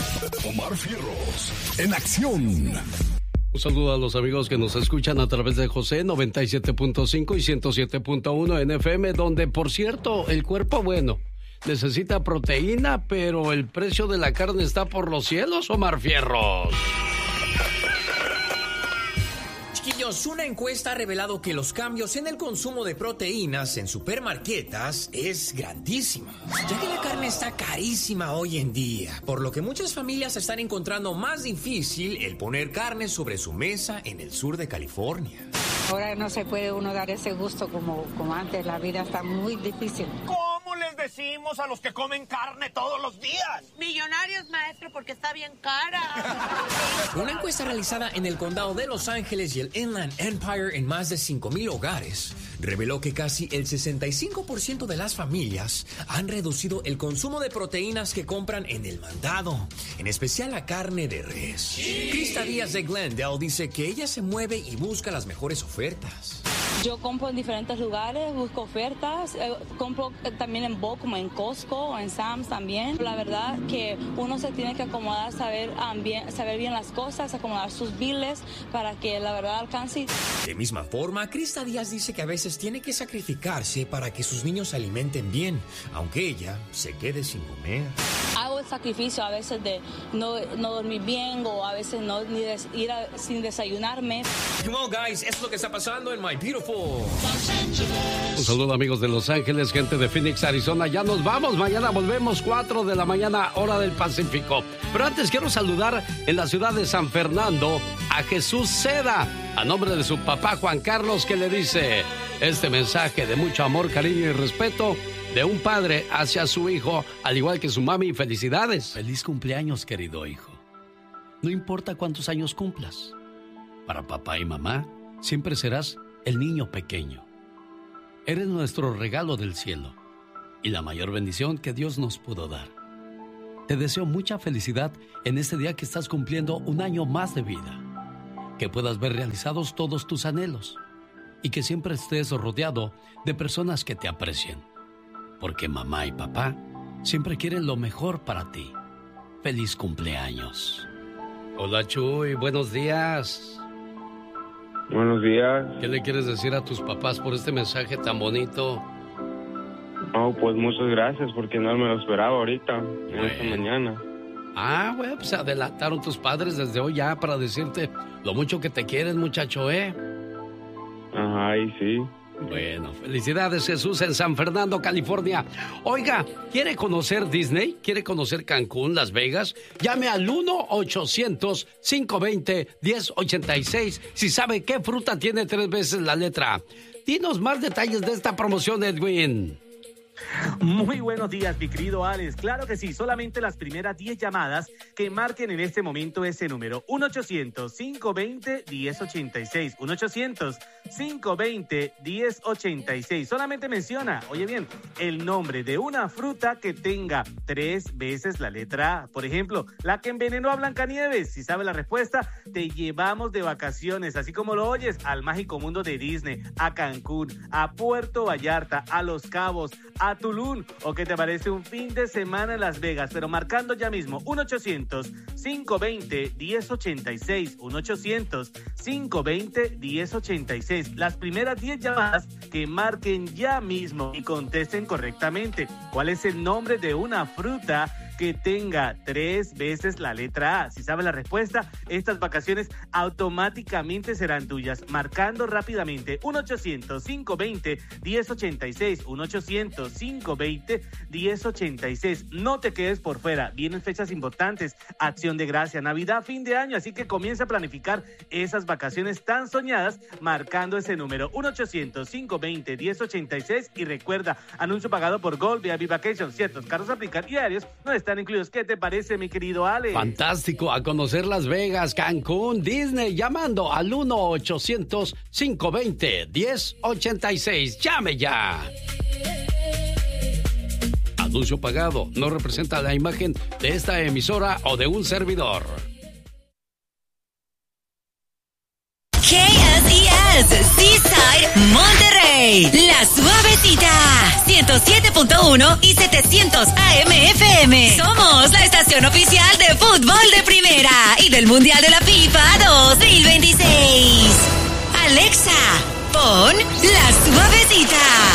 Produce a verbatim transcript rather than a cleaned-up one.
Omar Fierros, en acción. Un saludo a los amigos que nos escuchan a través de José noventa y siete punto cinco y ciento siete punto uno en F M, donde, por cierto, el cuerpo, bueno, necesita proteína, pero el precio de la carne está por los cielos, Omar Fierros. Chiquillos, una encuesta ha revelado que los cambios en el consumo de proteínas en supermarquetas es grandísima, ya que la carne está carísima hoy en día, por lo que muchas familias están encontrando más difícil el poner carne sobre su mesa en el sur de California. Ahora no se puede uno dar ese gusto como, como antes, la vida está muy difícil. ¿Cómo les decimos a los que comen carne todos los días? Millonarios, maestro, porque está bien cara. Una encuesta realizada en el condado de Los Ángeles y el Inland Empire en más de cinco mil hogares reveló que casi el sesenta y cinco por ciento de las familias han reducido el consumo de proteínas que compran en el mandado, en especial la carne de res. Krista Díaz de Glendale dice que ella se mueve y busca las mejores ofertas. Yo compro en diferentes lugares, busco ofertas, eh, compro también en Bulk, como en Costco o en Sam's también. La verdad que uno se tiene que acomodar, saber, um, bien, saber bien las cosas, acomodar sus biles para que la verdad alcance. De misma forma, Krista Díaz dice que a veces tiene que sacrificarse para que sus niños se alimenten bien, aunque ella se quede sin comer. Hago el sacrificio a veces de no, no dormir bien o a veces no ni des, ir a, sin desayunarme. Come on, guys, esto es lo que está pasando en My Beautiful. Un saludo, amigos de Los Ángeles, gente de Phoenix, Arizona. Ya nos vamos, mañana volvemos cuatro de la mañana, hora del Pacífico. Pero antes quiero saludar en la ciudad de San Fernando a Jesús Seda, a nombre de su papá Juan Carlos, que le dice este mensaje de mucho amor, cariño y respeto de un padre hacia su hijo, al igual que su mami. Felicidades. Feliz cumpleaños, querido hijo. No importa cuántos años cumplas, para papá y mamá siempre serás el niño pequeño. Eres nuestro regalo del cielo y la mayor bendición que Dios nos pudo dar. Te deseo mucha felicidad en este día que estás cumpliendo un año más de vida. Que puedas ver realizados todos tus anhelos y que siempre estés rodeado de personas que te aprecien. Porque mamá y papá siempre quieren lo mejor para ti. Feliz cumpleaños. Hola, Chuy, buenos días. Buenos días. ¿Qué le quieres decir a tus papás por este mensaje tan bonito? Oh, pues muchas gracias, porque no me lo esperaba ahorita, bueno. en esta mañana. Ah, bueno, pues se adelantaron tus padres desde hoy ya para decirte lo mucho que te quieren, muchacho, ¿eh? Ajá, y sí. Bueno, felicidades, Jesús, en San Fernando, California. Oiga, ¿quiere conocer Disney? ¿Quiere conocer Cancún, Las Vegas? Llame al uno ochocientos, cinco veinte, diez ochenta y seis si sabe qué fruta tiene tres veces la letra. Dinos más detalles de esta promoción, Edwin. Muy buenos días, mi querido Alex. Claro que sí, solamente las primeras diez llamadas que marquen en este momento ese número. uno ochocientos, cinco veinte, diez ochenta y seis. uno ochocientos, cinco veinte, diez ochenta y seis. Solamente menciona, oye bien, el nombre de una fruta que tenga tres veces la letra A. Por ejemplo, la que envenenó a Blancanieves. Si sabe la respuesta, te llevamos de vacaciones, así como lo oyes, al mágico mundo de Disney, a Cancún, a Puerto Vallarta, a Los Cabos, a Tulum, o que te parece un fin de semana en Las Vegas, pero marcando ya mismo uno ochocientos, cinco veinte, diez ochenta y seis, uno ochocientos, cinco veinte, diez ochenta y seis. Las primeras diez llamadas que marquen ya mismo y contesten correctamente cuál es el nombre de una fruta que tenga tres veces la letra A. Si sabe la respuesta, estas vacaciones automáticamente serán tuyas. Marcando rápidamente uno ochocientos, cinco veinte, diez ochenta y seis, uno ochocientos, cinco veinte, diez ochenta y seis. No te quedes por fuera. Vienen fechas importantes, Acción de Gracia, Navidad, fin de año, así que comienza a planificar esas vacaciones tan soñadas marcando ese número uno ochocientos, cinco veinte, diez ochenta y seis. Y recuerda, anuncio pagado por Gold V I P Vacations. Ciertos carros aplican y aéreos no están incluidos. ¿Qué te parece, mi querido Ale? Fantástico, a conocer Las Vegas, Cancún, Disney, llamando al uno ochocientos, cinco veinte, diez ochenta y seis. ¡Llame ya! Anuncio pagado no representa la imagen de esta emisora o de un servidor. K S E S, Seaside, Monterrey. Play. La Suavecita, ciento siete punto uno y setecientos A M F M. Somos la estación oficial de fútbol de primera y del Mundial de la FIFA dos mil veintiséis. Alexa, pon La Suavecita.